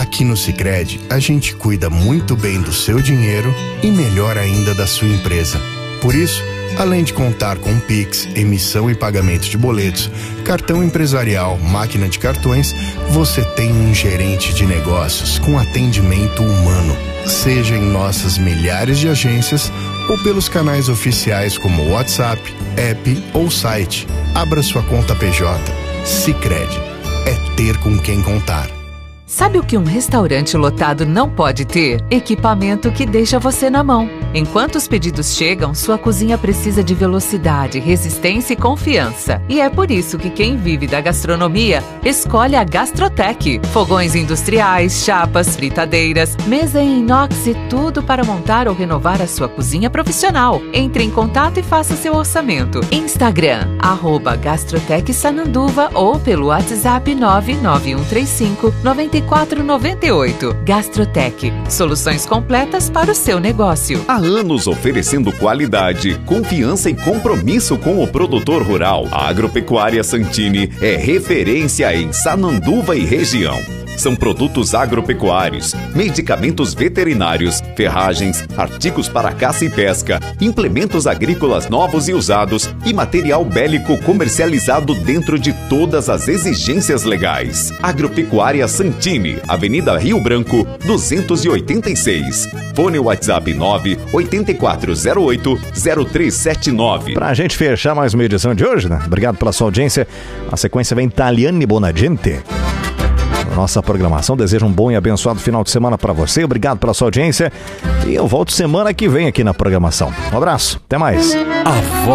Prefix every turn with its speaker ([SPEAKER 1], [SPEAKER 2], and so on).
[SPEAKER 1] Aqui no Sicredi, a gente cuida muito bem do seu dinheiro e melhor ainda da sua empresa. Por isso, além de contar com Pix, emissão e pagamento de boletos, cartão empresarial, máquina de cartões, você tem um gerente de negócios com atendimento humano. Seja em nossas milhares de agências ou pelos canais oficiais como WhatsApp, app ou site. Abra sua conta PJ. Sicredi. É ter com quem contar.
[SPEAKER 2] Sabe o que um restaurante lotado não pode ter? Equipamento que deixa você na mão. Enquanto os pedidos chegam, sua cozinha precisa de velocidade, resistência e confiança. E é por isso que quem vive da gastronomia escolhe a Gastrotech. Fogões industriais, chapas, fritadeiras, mesa em inox e tudo para montar ou renovar a sua cozinha profissional. Entre em contato e faça seu orçamento. Instagram, @GastrotechSananduva ou pelo WhatsApp 99135 9498. Gastrotech, soluções completas para o seu negócio.
[SPEAKER 3] Há anos oferecendo qualidade, confiança e compromisso com o produtor rural. A Agropecuária Santini é referência em Sananduva e região. São produtos agropecuários, medicamentos veterinários, ferragens, artigos para caça e pesca, implementos agrícolas novos e usados e material bélico comercializado dentro de todas as exigências legais. Agropecuária Santini, Avenida Rio Branco, 286. Fone WhatsApp 98408-0379.
[SPEAKER 4] Pra gente fechar mais uma edição de hoje, né? Obrigado pela sua audiência. A sequência vem Taliane Bonagente. Nossa programação, desejo um bom e abençoado final de semana para você. Obrigado pela sua audiência e eu volto semana que vem aqui na programação. Um abraço, até mais.